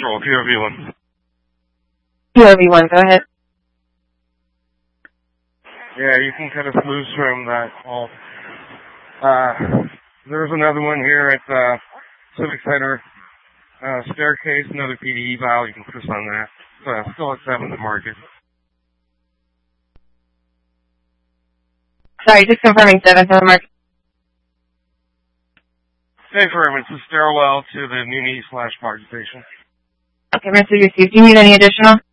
Control, QRV1. QRV1, go ahead. Yeah, you can cut us loose from that call. There's another one here at Civic Center staircase, another PD eval. You can push on that. Still at 7 to market. Sorry, just confirming 7 to the market. Stay firm. It's a stairwell to the Muni/Park station. Okay, message received. Do you need any additional?